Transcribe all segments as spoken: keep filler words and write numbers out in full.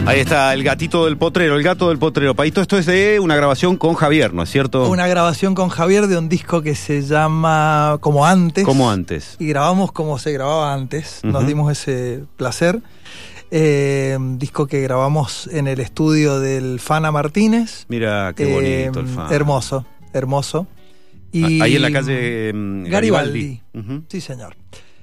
Ahí está el gatito del potrero, el gato del potrero. Paito, esto es de una grabación con Javier, ¿no es cierto? Una grabación con Javier de un disco que se llama Como Antes. Como Antes. Y grabamos como se grababa antes. Uh-huh. Nos dimos ese placer. Eh, un disco que grabamos en el estudio del Fana Martínez. Mira, qué bonito eh, el Fana. Hermoso, hermoso. Y ahí en la calle um, Garibaldi. Garibaldi. Uh-huh. Sí, señor.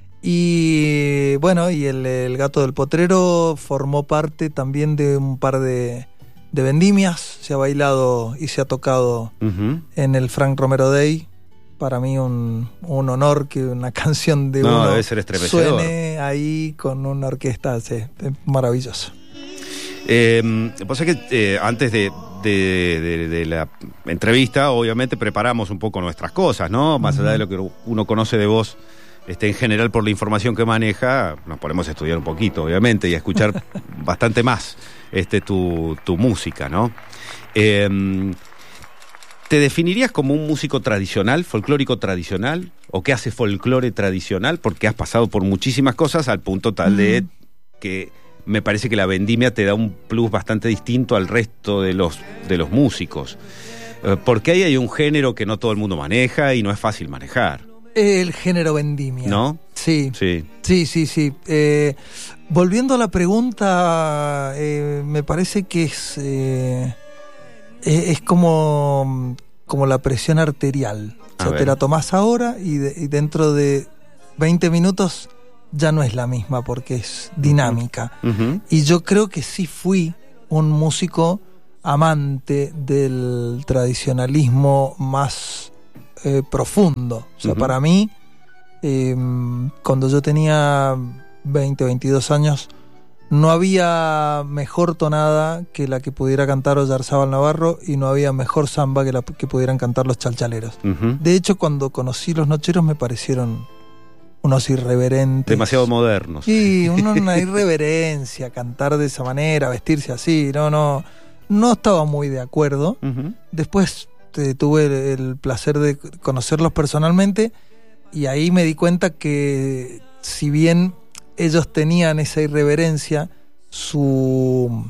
Y bueno, y el, el Gato del Potrero formó parte también de un par de, de vendimias. Se ha bailado y se ha tocado uh-huh. en el Frank Romero Day. Para mí un, un honor que una canción de no, uno debe ser estremecedor. Suene ahí con una orquesta. Sí, es maravilloso. Eh, pasa que eh, antes de, de, de, de la entrevista, obviamente preparamos un poco nuestras cosas, ¿no? Más uh-huh. allá de lo que uno conoce de vos. Este, en general, por la información que maneja, nos ponemos a estudiar un poquito, obviamente, y a escuchar bastante más este, tu, tu música, ¿no? Eh, ¿Te definirías como un músico tradicional, folclórico tradicional? ¿O que hace folclore tradicional? Porque has pasado por muchísimas cosas al punto tal de que me parece que la vendimia te da un plus bastante distinto al resto de los, de los músicos. Eh, porque ahí hay un género que no todo el mundo maneja y no es fácil manejar. El género vendimia. ¿No? Sí. Sí, sí, sí. sí. Eh, volviendo a la pregunta, eh, me parece que es, eh, es como, como la presión arterial. O sea, te la tomás ahora y, de, y dentro de veinte minutos ya no es la misma porque es dinámica. Uh-huh. Y yo creo que sí fui un músico amante del tradicionalismo más Eh, profundo. O sea, uh-huh. para mí, eh, cuando yo tenía veinte o veintidós años, no había mejor tonada que la que pudiera cantar Oyarzábal Navarro y no había mejor samba que la que pudieran cantar los chalchaleros. Uh-huh. De hecho, cuando conocí los nocheros me parecieron unos irreverentes. Demasiado modernos. Sí, uno, una irreverencia, cantar de esa manera, vestirse así. No, no, no estaba muy de acuerdo. Uh-huh. Después tuve el, el placer de conocerlos personalmente y ahí me di cuenta que si bien ellos tenían esa irreverencia, su,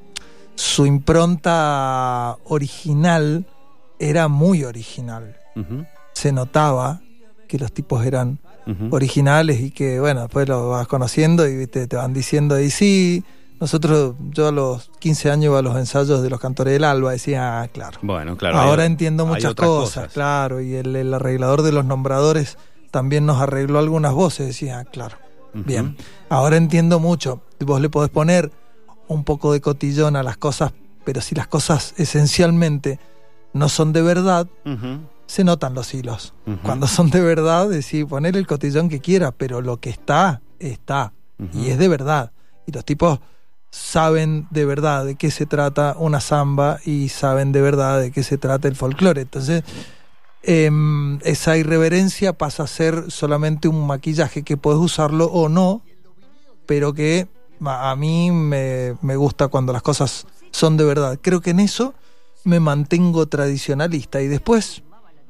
su impronta original era muy original. Uh-huh. Se notaba que los tipos eran uh-huh. originales y que bueno, después los vas conociendo y te, te van diciendo y sí. Nosotros, yo a los quince años iba a los ensayos de los Cantores del Alba, decía, ah, claro. Bueno, claro. Ahora hay, entiendo muchas cosas, cosas, claro. Y el, el arreglador de los nombradores también nos arregló algunas voces, decía, ah, claro. Uh-huh. Bien, ahora entiendo mucho. Vos le podés poner un poco de cotillón a las cosas, pero si las cosas esencialmente no son de verdad, uh-huh. se notan los hilos. Uh-huh. Cuando son de verdad, decís, poner el cotillón que quiera, pero lo que está, está. Uh-huh. Y es de verdad. Y los tipos saben de verdad de qué se trata una samba y saben de verdad de qué se trata el folclore. Entonces, eh, esa irreverencia pasa a ser solamente un maquillaje que puedes usarlo o no, pero que a mí me, me gusta cuando las cosas son de verdad. Creo que en eso me mantengo tradicionalista y después,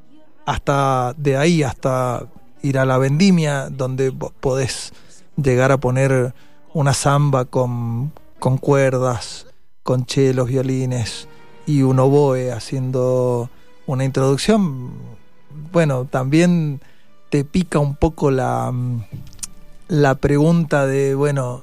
hasta de ahí hasta ir a la vendimia, donde podés llegar a poner una samba con con cuerdas, con chelos, violines y un oboe haciendo una introducción, bueno, también te pica un poco la, la pregunta de, bueno,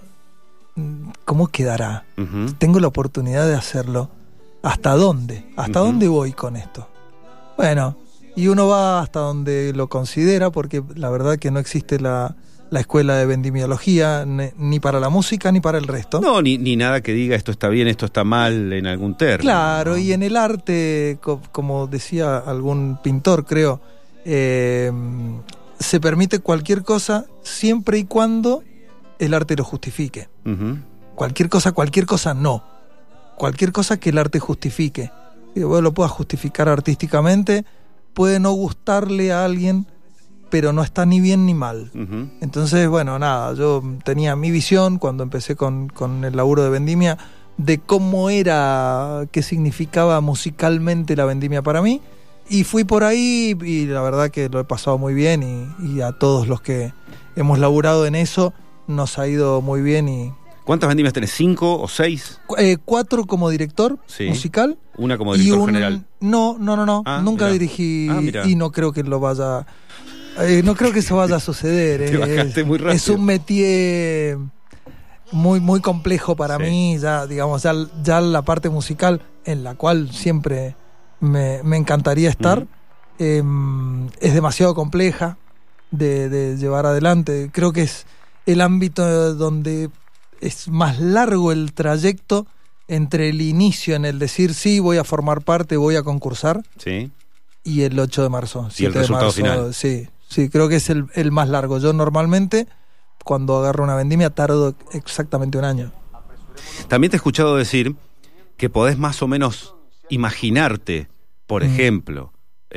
¿cómo quedará? Uh-huh. Tengo la oportunidad de hacerlo. ¿Hasta dónde? ¿Hasta uh-huh. dónde voy con esto? Bueno, y uno va hasta donde lo considera, porque la verdad que no existe la... la escuela de vendimiología, ni para la música ni para el resto. No, ni, ni nada que diga esto está bien, esto está mal en algún término. Claro, ¿no? Y en el arte, co- como decía algún pintor, creo, eh, se permite cualquier cosa siempre y cuando el arte lo justifique. Uh-huh. Cualquier cosa, cualquier cosa no. Cualquier cosa que el arte justifique. Y vos lo puedas justificar artísticamente, puede no gustarle a alguien, pero no está ni bien ni mal. Uh-huh. Entonces, bueno, nada, yo tenía mi visión cuando empecé con, con el laburo de vendimia de cómo era, qué significaba musicalmente la vendimia para mí, y fui por ahí y la verdad que lo he pasado muy bien y, y a todos los que hemos laburado en eso nos ha ido muy bien y ¿Cuántas vendimias tenés? ¿Cinco o seis? Cu- eh, cuatro como director Sí. musical. Una como director y un- general. No, no, no, no. Ah, Nunca mirá. dirigí Ah, mirá. y no creo que lo vaya. eh, no creo que eso vaya a suceder. Te eh, bajaste es, muy rápido. es un métier muy, muy complejo para Sí. mí. Ya, digamos, ya, ya la parte musical en la cual siempre me, me encantaría estar, Ujú. eh, es demasiado compleja de, de llevar adelante. Creo que es el ámbito donde es más largo el trayecto entre el inicio en el decir sí, voy a formar parte, voy a concursar, Sí. y el ocho de marzo. Y el siete de resultado marzo, final. Sí, sí, creo que es el, el más largo. Yo normalmente, cuando agarro una vendimia, tardo exactamente un año. También te he escuchado decir que podés más o menos imaginarte, por Mm. ejemplo,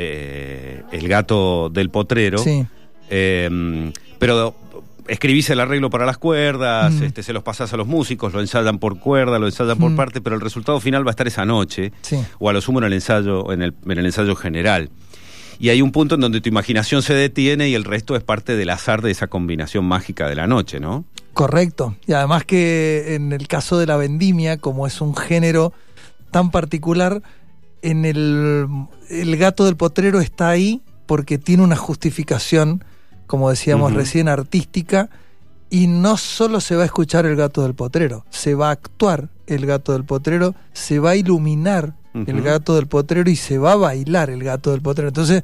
eh, el gato del potrero, Sí, eh, pero escribís el arreglo para las cuerdas, Mm. este, se los pasás a los músicos, lo ensayan por cuerda, lo ensayan por Mm. parte, pero el resultado final va a estar esa noche, sí. o a lo sumo en el ensayo, en el, en el ensayo general. Y hay un punto en donde tu imaginación se detiene y el resto es parte del azar de esa combinación mágica de la noche, ¿no? Correcto. Y además que en el caso de la vendimia, como es un género tan particular, en el, el gato del potrero está ahí porque tiene una justificación, como decíamos Ujú. recién, artística, y no solo se va a escuchar el gato del potrero, se va a actuar el gato del potrero, se va a iluminar el Ujú. gato del potrero y se va a bailar el gato del potrero. Entonces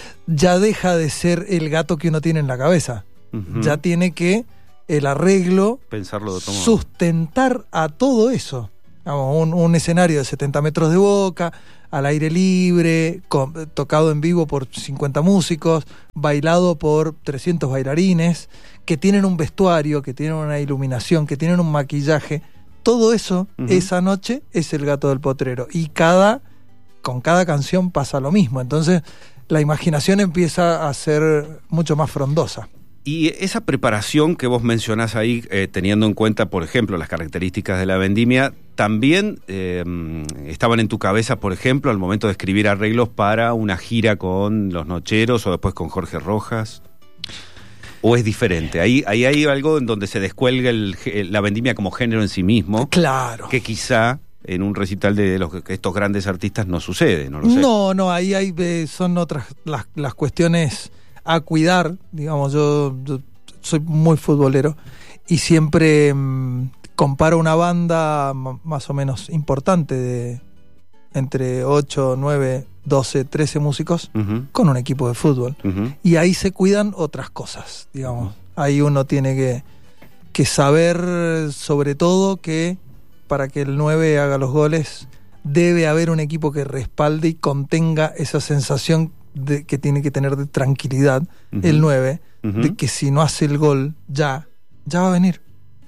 ya deja de ser el gato que uno tiene en la cabeza. Ujú. Ya tiene que el arreglo Pensarlo de otro modo. sustentar a todo eso. Vamos, un, un escenario de setenta metros de boca, al aire libre, con- tocado en vivo por cincuenta músicos, bailado por trescientos bailarines, que tienen un vestuario, que tienen una iluminación, que tienen un maquillaje. Todo eso, Ujú. esa noche, es el gato del potrero. Y cada, con cada canción pasa lo mismo. Entonces, la imaginación empieza a ser mucho más frondosa. Y esa preparación que vos mencionás ahí, eh, teniendo en cuenta, por ejemplo, las características de la vendimia, ¿también eh, estaban en tu cabeza, por ejemplo, al momento de escribir arreglos para una gira con Los Nocheros o después con Jorge Rojas? ¿O es diferente? Ahí, ahí hay algo en donde se descuelga el, la vendimia como género en sí mismo, Claro. que quizá en un recital de los, estos grandes artistas no sucede, no lo sé. No, no, ahí hay, eh, son otras las, las cuestiones a cuidar. Digamos, yo, yo soy muy futbolero y siempre mm, comparo una banda m- más o menos importante de entre ocho, nueve, doce, trece músicos Ujú, con un equipo de fútbol. ujú. Y ahí se cuidan otras cosas, digamos. Ahí uno tiene que, que saber, sobre todo, que para que el nueve haga los goles, debe haber un equipo que respalde y contenga esa sensación de, que tiene que tener de tranquilidad Ujú. el nueve, Ujú. de que si no hace el gol, ya, ya va a venir.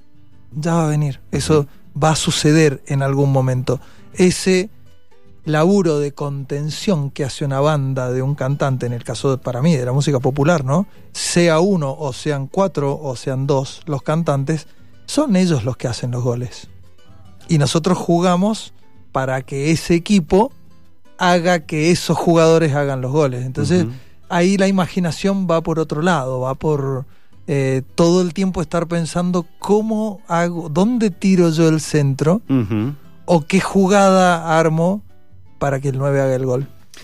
Ya va a venir. Eso va a suceder en algún momento. Ese laburo de contención que hace una banda de un cantante, en el caso de, para mí, de la música popular, ¿no? Sea uno o sean cuatro o sean dos los cantantes, son ellos los que hacen los goles. Y nosotros jugamos para que ese equipo haga que esos jugadores hagan los goles. Entonces, Ujú. ahí la imaginación va por otro lado, va por eh, todo el tiempo estar pensando cómo hago, dónde tiro yo el centro Ujú. o qué jugada armo para que el nueve haga el gol.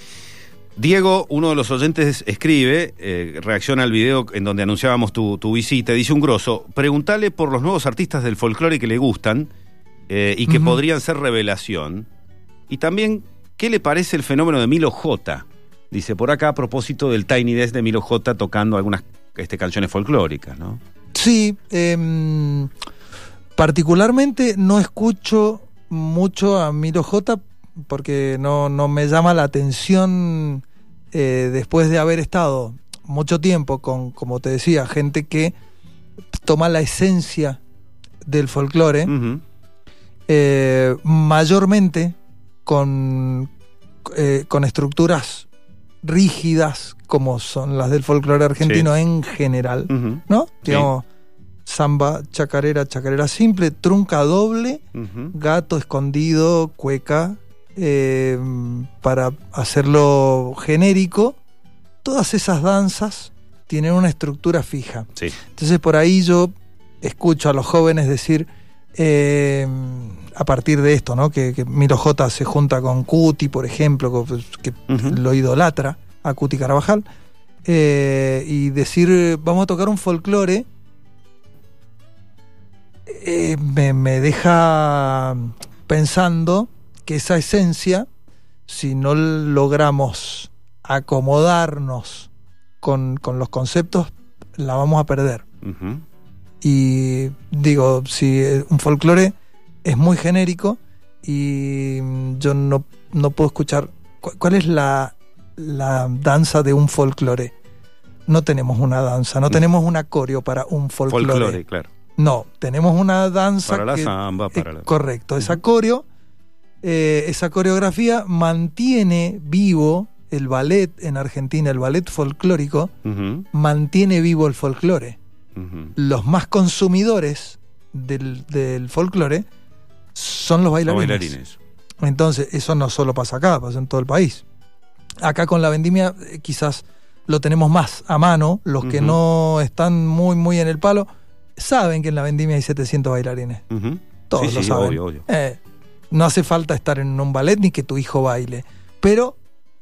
Diego, uno de los oyentes, escribe, eh, reacciona al video en donde anunciábamos tu, tu visita, dice un grosso, preguntale por los nuevos artistas del folclore que le gustan eh, y que Ujú. podrían ser revelación, y también qué le parece el fenómeno de Milo J. Dice, por acá a propósito del Tiny Desk de Milo J tocando algunas este, canciones folclóricas, ¿no? Sí, eh, particularmente no escucho mucho a Milo J porque no, no me llama la atención eh, después de haber estado mucho tiempo con, como te decía, gente que toma la esencia del folclore, Ujú. eh, mayormente con, eh, con estructuras rígidas como son las del folclore argentino Sí. en general, Ujú. ¿no? Sí. Digamos, samba, chacarera, chacarera simple, trunca doble, Ujú. gato escondido, cueca, eh, para hacerlo genérico. Todas esas danzas tienen una estructura fija. Sí. Entonces por ahí yo escucho a los jóvenes decir, eh, a partir de esto, ¿no? Que, que Miro J se junta con Cuti, por ejemplo, que uh-huh. lo idolatra a Cuti Carvajal, eh, y decir, vamos a tocar un folclore, eh, me, me deja pensando que esa esencia, si no logramos acomodarnos con, con los conceptos, la vamos a perder. Uh-huh. Y digo, si un folclore es muy genérico y yo no, no puedo escuchar cuál es la, la danza de un folclore. No tenemos una danza, no tenemos una coreo para un folclore. Folclore, claro. No, tenemos una danza para la que, samba, para la... eh, correcto, esa coreo, eh, esa coreografía mantiene vivo el ballet en Argentina, el ballet folclórico, uh-huh. mantiene vivo el folclore. Uh-huh. Los más consumidores del, del folclore son los bailarines. los bailarines. Entonces, eso no solo pasa acá, pasa en todo el país. Acá con la vendimia eh, quizás lo tenemos más a mano, los uh-huh. que no están muy, muy en el palo, saben que en la vendimia hay setecientos bailarines. Uh-huh. Todos sí, lo sí, saben. Obvio, obvio. Eh, no hace falta estar en un ballet ni que tu hijo baile. Pero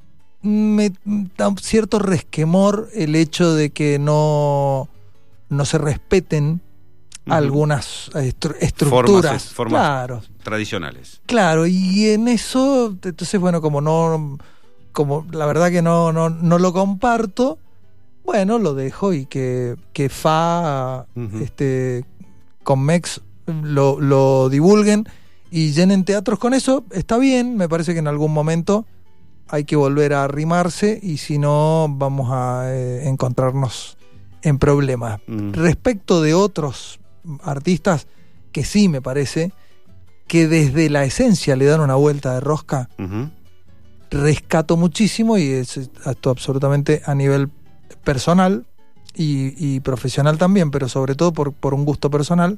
me da un cierto resquemor el hecho de que no, no se respeten uh-huh. algunas estru- estructuras formas, formas claro, tradicionales. Claro, y en eso, entonces, bueno, como no, como la verdad que no, no, no lo comparto, bueno, lo dejo y que, que F A, uh-huh. este, Conmex lo, lo divulguen y llenen teatros con eso. Está bien, me parece que en algún momento hay que volver a arrimarse y si no vamos a eh, encontrarnos en problemas. Uh-huh. Respecto de otros artistas que sí me parece que desde la esencia le dan una vuelta de rosca, uh-huh. rescato muchísimo y es esto absolutamente a nivel personal y, y profesional también, pero sobre todo por, por un gusto personal.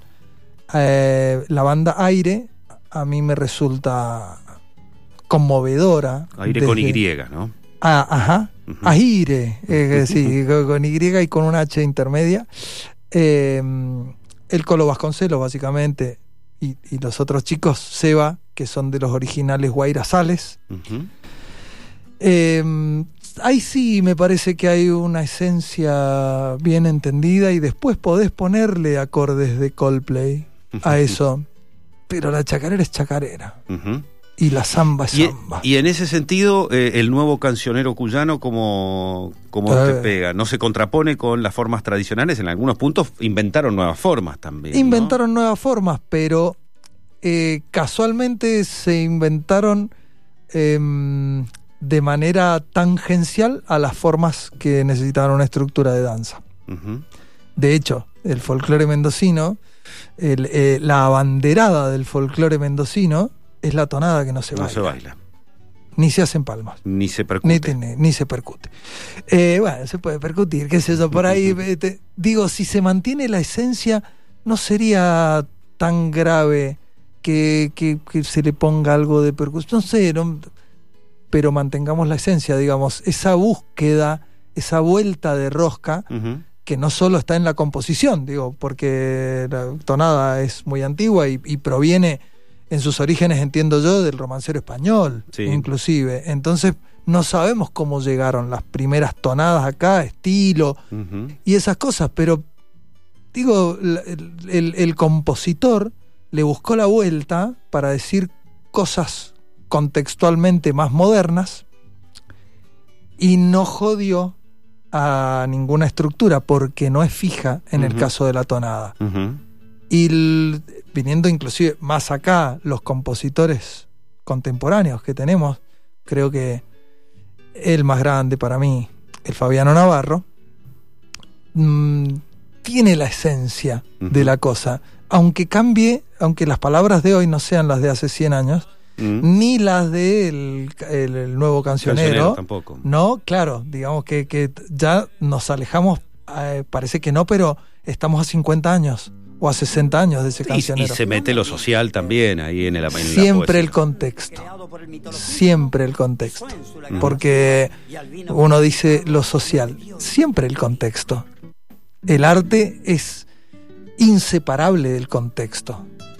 Eh, la banda Aire a mí me resulta conmovedora. Aire desde, con Y, ¿no? Ah, ajá, uh-huh. Aire, eh, sí, con, con Y y con una H intermedia. Eh, el Colo Vasconcelos, básicamente, y, y los otros chicos, Seba, que son de los originales Guairasales. Uh-huh. Eh, ahí sí me parece que hay una esencia bien entendida y después podés ponerle acordes de Coldplay a eso, pero la chacarera es chacarera. Uh-huh. Y la samba es y, samba. Y en ese sentido, eh, el nuevo cancionero cuyano, ¿cómo, cómo eh. te pega? ¿No se contrapone con las formas tradicionales? En algunos puntos inventaron nuevas formas también, Inventaron ¿no? nuevas formas, pero eh, casualmente se inventaron eh, de manera tangencial a las formas que necesitaban una estructura de danza. Uh-huh. De hecho, el folclore mendocino, el, eh, la abanderada del folclore mendocino, es la tonada que no se baila. No se baila. Ni se hacen palmas. Ni se percute. Ni, tiene, ni se percute. Eh, bueno, se puede percutir, qué sé yo, por ahí. te, digo, si se mantiene la esencia, no sería tan grave que, que, que se le ponga algo de percusión. No sé, no, pero mantengamos la esencia, digamos, esa búsqueda, esa vuelta de rosca, uh-huh. que no solo está en la composición, digo, porque la tonada es muy antigua y, y proviene en sus orígenes, entiendo yo, del romancero español, sí. inclusive. Entonces, no sabemos cómo llegaron las primeras tonadas acá, estilo, uh-huh. y esas cosas, pero, digo, el, el, el compositor le buscó la vuelta para decir cosas contextualmente más modernas y no jodió a ninguna estructura porque no es fija en uh-huh. el caso de la tonada. Uh-huh. Y el, viniendo inclusive más acá, los compositores contemporáneos que tenemos, creo que el más grande para mí, el Fabiano Navarro, mmm, tiene la esencia uh-huh. de la cosa, aunque cambie, aunque las palabras de hoy no sean las de hace cien años, uh-huh. ni las del de el, el nuevo cancionero, cancionero tampoco. No, claro, digamos que, que ya nos alejamos, eh, parece que no, pero estamos a cincuenta años o a sesenta años de ese y, cancionero. Y se mete lo social también ahí en el en Siempre el contexto. Siempre el contexto. Uh-huh. Porque uno dice lo social. Siempre el contexto. El arte es inseparable del contexto.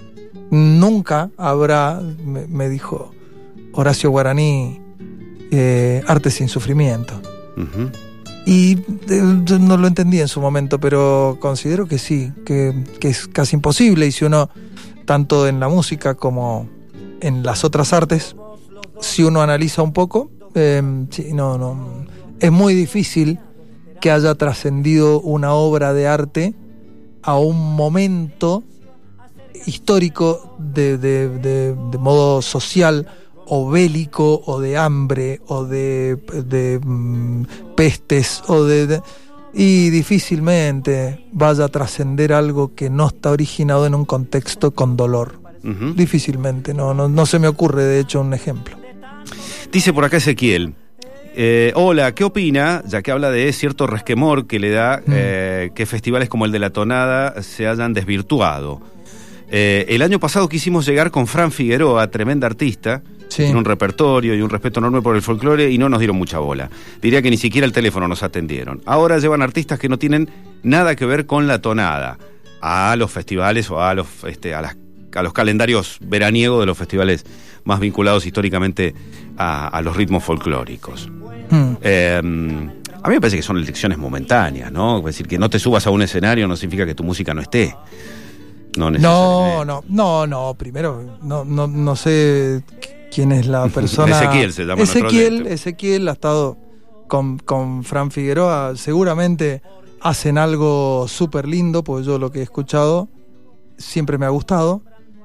nunca habrá, me, me dijo Horacio Guaraní, eh, arte sin sufrimiento. Uh-huh. Y eh, yo no lo entendí en su momento, pero considero que sí, que, que es casi imposible. Y si uno, tanto en la música como en las otras artes, si uno analiza un poco, eh, sí, no, no, es muy difícil que haya trascendido una obra de arte a un momento histórico de, de, de, de modo social o bélico o de hambre o de, de um, pestes o de, de y difícilmente vaya a trascender algo que no está originado en un contexto con dolor. Uh-huh. Difícilmente, no, no, no se me ocurre de hecho un ejemplo. Dice por acá Ezequiel, eh, hola, ¿qué opina, ya que habla de cierto resquemor que le da mm. eh, que festivales como el de La Tonada se hayan desvirtuado? Eh, el año pasado quisimos llegar con Fran Figueroa, tremenda artista, sí. Tiene un repertorio y un respeto enorme por el folclore y no nos dieron mucha bola. Diría que ni siquiera el teléfono nos atendieron. Ahora llevan artistas que no tienen nada que ver con La Tonada a los festivales o a los, este, a las, a los calendarios veraniegos de los festivales más vinculados históricamente a, a los ritmos folclóricos. Hmm. Eh, a mí me parece que son elecciones momentáneas, ¿no? Es decir, que no te subas a un escenario no significa que tu música no esté. No, no, no, no, no, primero, no, no, no sé quién es la persona. Ezequiel se llama. Ezequiel, Ezequiel ha estado con, con Fran Figueroa, seguramente hacen algo súper lindo, porque yo lo que he escuchado siempre me ha gustado,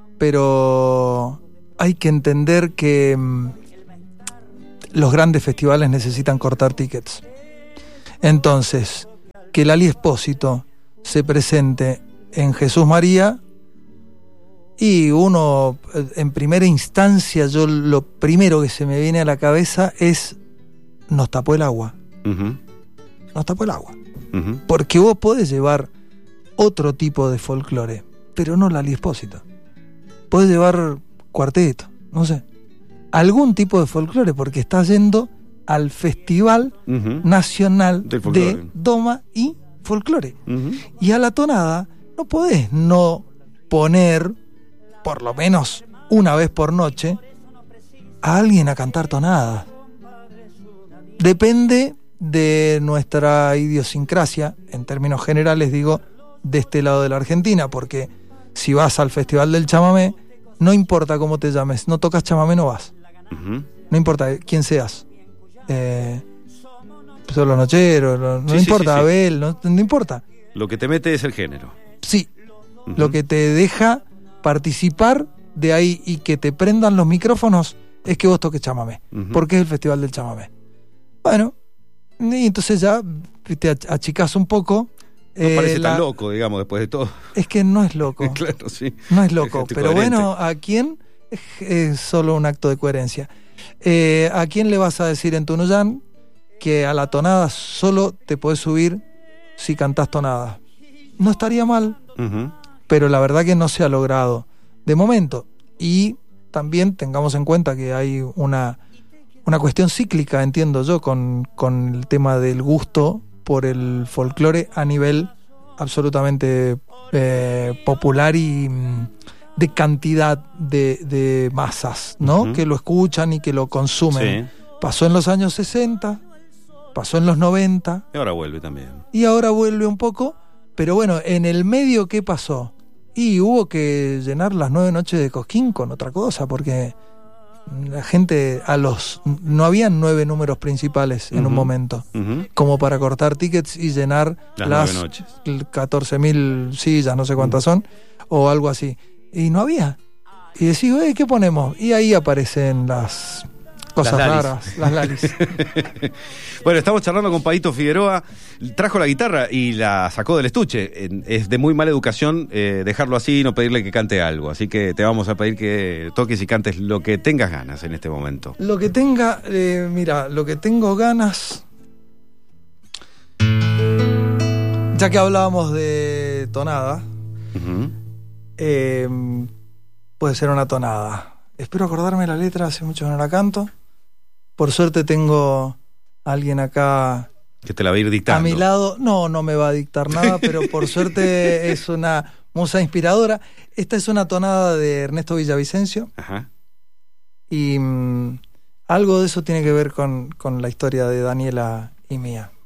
pero hay que entender que mmm, los grandes festivales necesitan cortar tickets. Entonces, que Lali Espósito se presente en Jesús María y uno, en primera instancia, yo lo primero que se me viene a la cabeza es nos tapó el agua. Uh-huh. Nos tapó el agua. Uh-huh. Porque vos podés llevar otro tipo de folclore, pero no Lali Espósito. Podés llevar cuarteto, no sé, algún tipo de folclore, porque estás yendo al Festival uh-huh. Nacional de Doma y Folclore. Uh-huh. Y a La Tonada no podés no poner, por lo menos una vez por noche, a alguien a cantar tonadas. Depende de nuestra idiosincrasia, en términos generales digo, de este lado de la Argentina, porque si vas al Festival del Chamamé, no importa cómo te llames, no tocas chamamé, no vas. Uh-huh. No importa quién seas. Eh, Solo Nochero, no, no sí, importa, sí, sí, Abel, sí. No, no importa. Lo que te mete es el género. Sí, uh-huh. Lo que te deja participar de ahí y que te prendan los micrófonos es que vos toques chamamé, uh-huh. Porque es el Festival del Chamamé. Bueno, y entonces ya te achicás un poco. No eh, parece la... tan loco, digamos, después de todo. Es que no es loco. Claro, sí. No es loco, pero coherente. Bueno, ¿a quién? Es, es solo un acto de coherencia. Eh, ¿A quién le vas a decir en Tunuyán que a la tonada solo te podés subir si cantás tonada? No estaría mal, uh-huh. Pero la verdad que no se ha logrado de momento. Y también tengamos en cuenta que hay una, una cuestión cíclica, entiendo yo, con, con el tema del gusto por el folclore a nivel absolutamente eh, popular y mm, de cantidad de, de masas, ¿no? Uh-huh. Que lo escuchan y que lo consumen. Sí. Pasó en los años sesenta, pasó en los noventa. Y ahora vuelve también. Y ahora vuelve un poco, pero bueno, en el medio, ¿qué pasó? Y hubo que llenar las nueve noches de Cosquín con otra cosa, porque la gente, a los no habían nueve números principales en uh-huh. un momento, uh-huh. como para cortar tickets y llenar las, las nueve noches. catorce mil sillas, no sé cuántas uh-huh. son, o algo así. Y no había. Y decís, eh, ¿qué ponemos? Y ahí aparecen las cosas las raras, las lalis. Bueno, estamos charlando con Paito Figueroa. Trajo la guitarra y la sacó del estuche. Es de muy mala educación eh, dejarlo así y no pedirle que cante algo. Así que te vamos a pedir que toques y cantes lo que tengas ganas en este momento. Lo que tenga, eh, mira, lo que tengo ganas. Ya que hablábamos de tonada, uh-huh. eh, puede ser una tonada. Espero acordarme la letra, hace mucho que no la canto. Por suerte tengo a alguien acá que te la va a ir dictando. A mi lado, no, no me va a dictar nada, pero por suerte es una musa inspiradora. Esta es una tonada de Ernesto Villavicencio. Ajá. Y mmm, algo de eso tiene que ver con, con la historia de Daniela y mía.